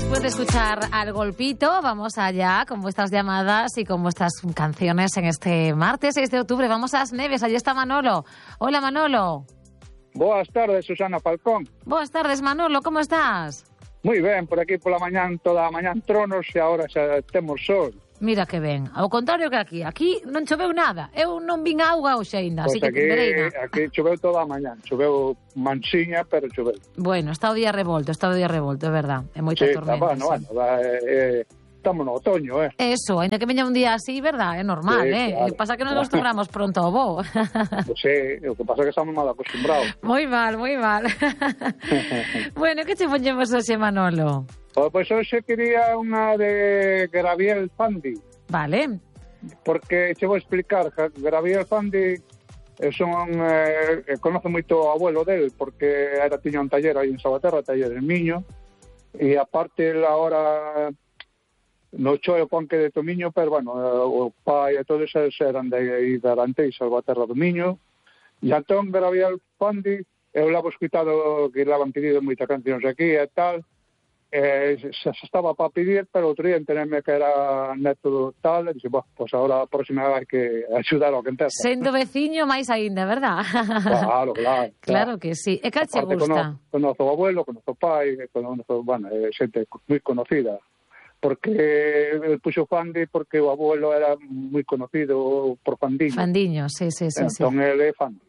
Después de escuchar al Golpito, vamos allá con vuestras llamadas y con vuestras canciones en este martes 6 de octubre. Vamos a las Neves, allí está Manolo. Hola, Manolo. Boas tardes, Susana Falcón. Buenas tardes, Manolo, como estás? Moi ben, por aquí pola mañán, toda a mañán tronos e agora xa temos sol. Mira que ben, ao contrario que aquí non choveu nada, eu non vin auga hoxe ainda, así que vereina. Aquí choveu toda a mañán, choveu mansiña, pero choveu. Bueno, está o día revolto, é verdad, é moita tormenta. Bueno, estamos no otoño, Eso, ainda que veña un día así, verdad, é normal, Claro, pasa que nos acostumbramos pronto ao bo. Sí, o que pasa é que estamos mal acostumbrados. Moi mal. Bueno, que che poñemos hoxe, Manolo? Pois hoxe quería unha de Gabriel Fandi. Vale. Porque che vou explicar, Gabriel Fandi conoce moito o abuelo del, porque tiña un taller aí en Salvaterra, taller del Miño, e aparte ahora no choio Ponque de Tomiño, pero bueno, o pai e todos eles eran de Arantei, Salvaterra do Miño, e entón Gabriel Fandi, eu levo escutado que le han pedido moitas cancións aquí e tal, se estaba para pedir, pero outro día entenéme que era neto tal, e dixo, pues ahora a próxima hai que axudar ao que enteza. Sendo veciño máis aínda, verdad? Claro. Claro que sí. E cal che gusta? Conozo o abuelo, conozo o pai, xente moi conocida, porque el puxo Fandi porque o abuelo era moi conocido por Fandiño. Fandiño, sí. Entón ele é Fandi.